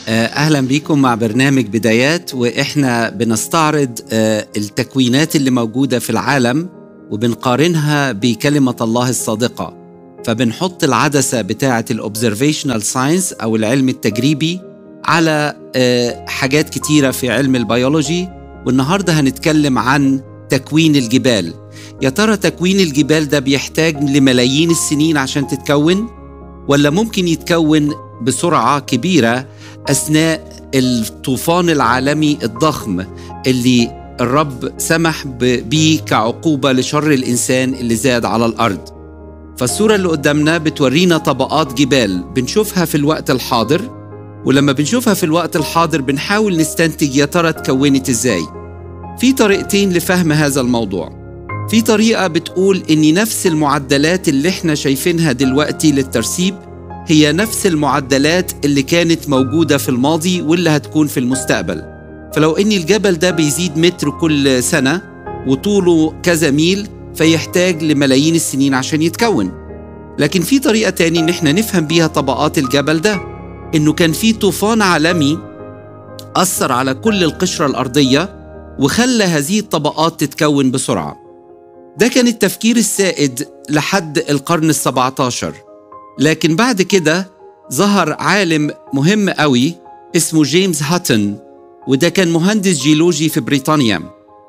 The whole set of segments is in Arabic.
أهلا بكم مع برنامج بدايات، وإحنا بنستعرض التكوينات اللي موجودة في العالم وبنقارنها بكلمة الله الصادقة. فبنحط العدسة بتاعة الأوبزرفيشنال ساينس أو العلم التجريبي على حاجات كتيرة في علم البيولوجي، والنهاردة هنتكلم عن تكوين الجبال. يا ترى تكوين الجبال ده بيحتاج لملايين السنين عشان تتكون، ولا ممكن يتكون بسرعة كبيرة أثناء الطوفان العالمي الضخم اللي الرب سمح بيه كعقوبة لشر الإنسان اللي زاد على الأرض؟ فالصورة اللي قدامنا بتورينا طبقات جبال بنشوفها في الوقت الحاضر، ولما بنشوفها في الوقت الحاضر بنحاول نستنتج يا ترى اتكونت إزاي. في طريقتين لفهم هذا الموضوع. في طريقة بتقول إن نفس المعدلات اللي احنا شايفينها دلوقتي للترسيب هي نفس المعدلات اللي كانت موجودة في الماضي واللي هتكون في المستقبل. فلو إن الجبل ده بيزيد متر كل سنة وطوله كذا ميل، فيحتاج لملايين السنين عشان يتكون. لكن في طريقة تاني إن احنا نفهم بيها طبقات الجبل ده، إنه كان في طوفان عالمي أثر على كل القشرة الأرضية وخلى هذه الطبقات تتكون بسرعة. ده كان التفكير السائد لحد القرن ال17. لكن بعد كده ظهر عالم مهم قوي اسمه جيمس هاتون، وده كان مهندس جيولوجي في بريطانيا،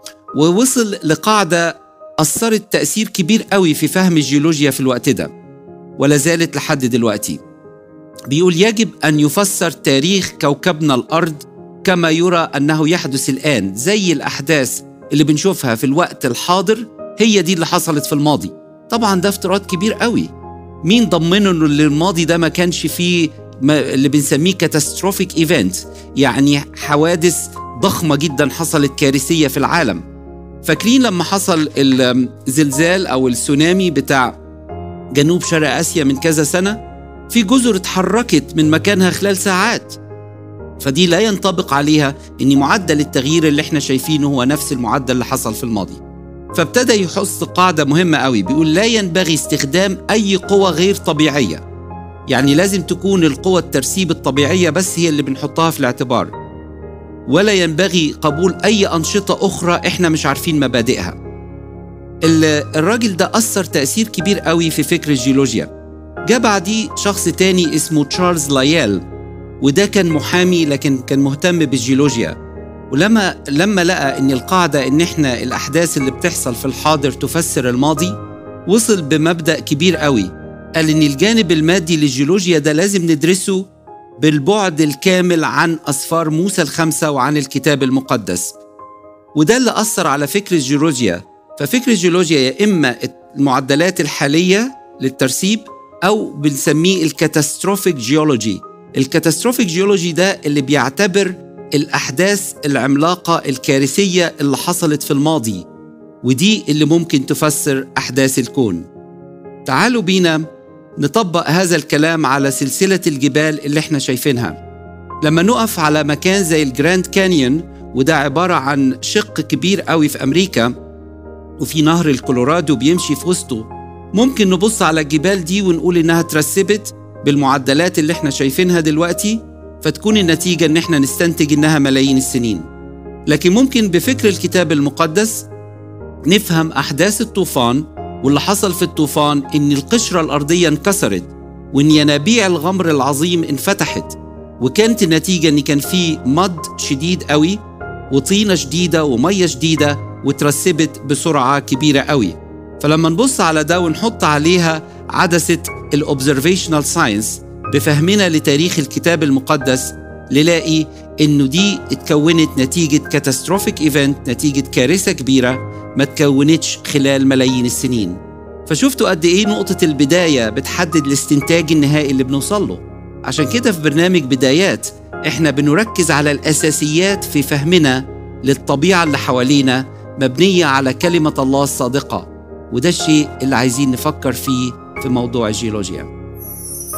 ووصل لقاعدة أثرت تأثير كبير قوي في فهم الجيولوجيا في الوقت ده ولا زالت لحد دلوقتي. بيقول يجب أن يفسر تاريخ كوكبنا الأرض كما يرى أنه يحدث الآن، زي الأحداث اللي بنشوفها في الوقت الحاضر هي دي اللي حصلت في الماضي. طبعا ده افتراض كبير قوي. مين ضمنه انه الماضي ده ما كانش فيه اللي بنسميه كاتاستروفيك ايفنت، يعني حوادث ضخمة جدا حصلت كارثية في العالم؟ فاكرين لما حصل الزلزال او السونامي بتاع جنوب شرق آسيا من كذا سنة؟ في جزر اتحركت من مكانها خلال ساعات. فدي لا ينطبق عليها ان معدل التغيير اللي احنا شايفينه هو نفس المعدل اللي حصل في الماضي. فابتدى يحط قاعدة مهمة قوي، بيقول لا ينبغي استخدام أي قوة غير طبيعية. يعني لازم تكون القوة الترسيب الطبيعية بس هي اللي بنحطها في الاعتبار، ولا ينبغي قبول أي أنشطة أخرى إحنا مش عارفين مبادئها. الراجل ده أثر تأثير كبير قوي في فكر الجيولوجيا. جاء بعديه شخص تاني اسمه تشارلز لايل، وده كان محامي لكن كان مهتم بالجيولوجيا. ولما لقى ان القاعدة ان احنا الاحداث اللي بتحصل في الحاضر تفسر الماضي، وصل بمبدأ كبير قوي. قال ان الجانب المادي للجيولوجيا ده لازم ندرسه بالبعد الكامل عن أسفار موسى ال5 وعن الكتاب المقدس. وده اللي أثر على فكر الجيولوجيا. ففكر الجيولوجيا يا إما المعدلات الحالية للترسيب أو بنسميه الكاتاستروفيك جيولوجي. الكاتاستروفيك جيولوجي ده اللي بيعتبر الأحداث العملاقة الكارثية اللي حصلت في الماضي، ودي اللي ممكن تفسر أحداث الكون. تعالوا بينا نطبق هذا الكلام على سلسلة الجبال اللي احنا شايفينها. لما نقف على مكان زي الجراند كانيون، وده عبارة عن شق كبير قوي في أمريكا وفي نهر الكولورادو بيمشي في وسطه، ممكن نبص على الجبال دي ونقول إنها ترسبت بالمعدلات اللي احنا شايفينها دلوقتي، فتكون النتيجة إن احنا نستنتج إنها ملايين السنين. لكن ممكن بفكر الكتاب المقدس نفهم أحداث الطوفان، واللي حصل في الطوفان إن القشرة الأرضية انكسرت، وإن ينابيع الغمر العظيم انفتحت، وكانت النتيجة إن كان في مد شديد قوي وطينة شديدة ومية شديدة وترسبت بسرعة كبيرة قوي. فلما نبص على ده ونحط عليها عدسة الأوبزرفيشنال ساينس بفهمنا لتاريخ الكتاب المقدس، نلاقي إنه دي اتكونت نتيجة كاتاستروفيك إيفنت، نتيجة كارثة كبيرة ما تكونتش خلال ملايين السنين. فشفتوا قد إيه نقطة البداية بتحدد الاستنتاج النهائي اللي بنوصل له. عشان كده في برنامج بدايات إحنا بنركز على الأساسيات في فهمنا للطبيعة اللي حوالينا، مبنية على كلمة الله الصادقة. وده الشيء اللي عايزين نفكر فيه في موضوع الجيولوجيا.